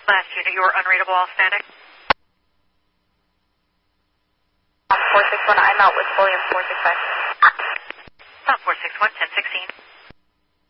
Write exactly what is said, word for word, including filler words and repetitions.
Last unit, you were unreadable, all static. four six one, I'm out with William four six five. Stop four six one, ten sixteen.